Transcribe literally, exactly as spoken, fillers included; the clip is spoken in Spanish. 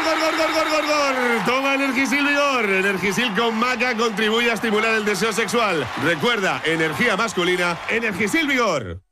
gor, gor, gor, gor, gor, gor. Toma Energisil Vigor. Energisil con maca contribuye a estimular el deseo sexual. Recuerda, energía masculina, Energisil Vigor.